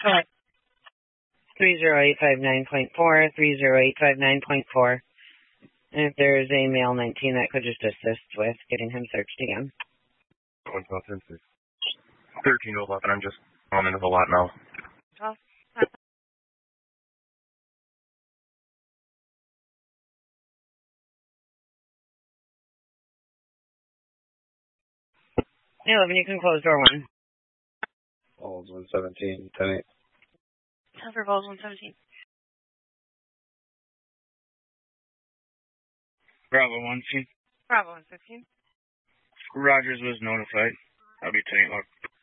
Correct. 30859.4, 30859.4. And if there is a male 19 that could just assist with getting him searched again. 13 to 11, I'm just on into the lot now. 12. Hey, 11, you can close door 1. Balls 117, 10-8. Cover balls 117. Bravo 115. Bravo 115. Rogers was notified. I'll be 10-8 log.